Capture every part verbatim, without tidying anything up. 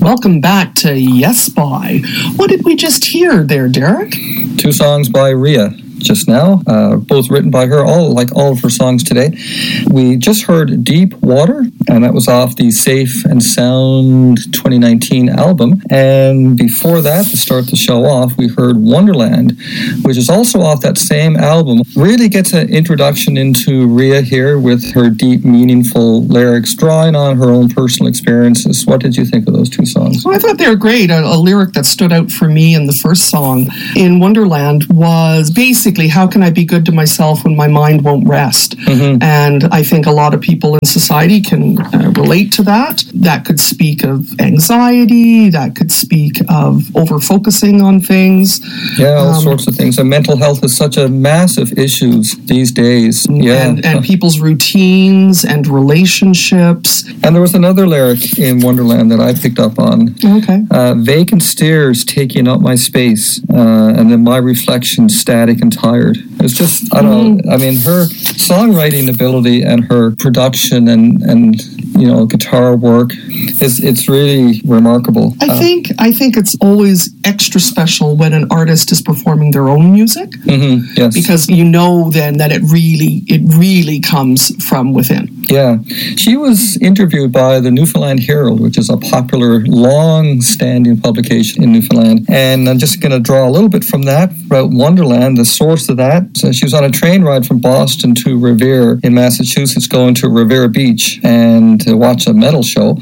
welcome back to Yes Boy. What did we just hear there, Derek? Two songs by Rhea just now, uh, both written by her, all like all of her songs today. We just heard Deep Water, and that was off the Safe and Sound twenty nineteen album. And before that, to start the show off, we heard Wonderland, which is also off that same album. Really gets an introduction into Rhea here with her deep, meaningful lyrics, drawing on her own personal experiences. What did you think of those two songs? Well, I thought they were great. A, a lyric that stood out for me in the first song in Wonderland was basically, how can I be good to myself when my mind won't rest? Mm-hmm. And I think a lot of people in society can uh, relate to that. That could speak of anxiety. That could speak of over-focusing on things. Yeah, all um, sorts of things. And mental health is such a massive issue these days. Yeah. And, and people's routines and relationships. And there was another lyric in Wonderland that I picked up on. Okay. Uh, vacant stares taking up my space, uh, and then my reflection static and tired. It's just, I don't know, I mean, her songwriting ability and her production and, and you know, guitar work, is it's really remarkable. I uh, think I think it's always extra special when an artist is performing their own music. Mm-hmm, yes. Because you know then that it really, it really comes from within. Yeah. She was interviewed by the Newfoundland Herald, which is a popular, long-standing publication in Newfoundland. And I'm just going to draw a little bit from that about Wonderland, the source of that. So she was on a train ride from Boston to Revere in Massachusetts, going to Revere Beach and to watch a metal show.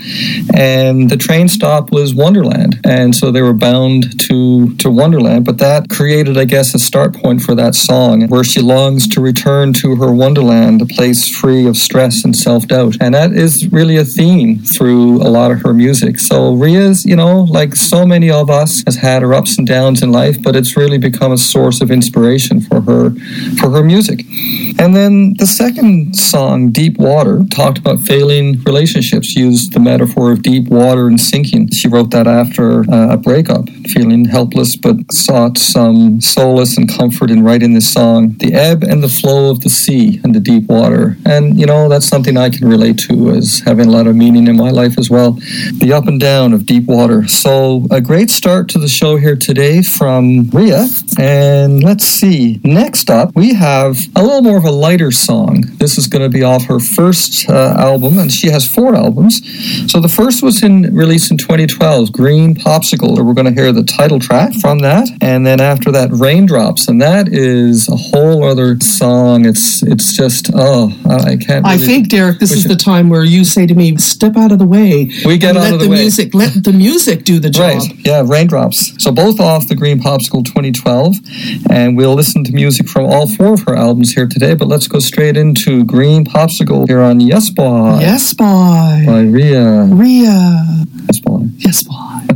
And the train stop was Wonderland. And so they were bound to, to Wonderland. But that created, I guess, a start point for that song, where she longs to return to her Wonderland, a place free of stress and self-doubt. And that is really a theme through a lot of her music. So Rhea's, you know, like so many of us, has had her ups and downs in life, but it's really become a source of inspiration for her, for her music. And then the second song, Deep Water, talked about failing relationships, used the metaphor of deep water and sinking. She wrote that after uh, a breakup, feeling helpless, but sought some solace and comfort in writing this song. The ebb and the flow of the sea and the deep water. And, you know, that's something I can relate to as having a lot of meaning in my life as well. The up and down of deep water. So a great start to the show here today from Rhea. And let's see. Next up, we have a little more of a lighter song. This is going to be off her first uh, album, and she has four albums. So the first was in released in twenty twelve, Green Popsicle. We're going to hear the title track from that. And then after that, Raindrops. And that is a whole other song. It's it's just, oh, I can't really... I think, Derek, this is the time where you say to me, step out of the way. We get out of the, the way. Music, let the music do the job. Right, yeah, Raindrops. So both off the Green Popsicle twenty twelve. And we'll listen to music from all four of her albums here today. But let's go straight into Green Popsicle here on Yes Boy. Yes Boy. By Rhea. Rhea. Yes Boy. Yes Boy.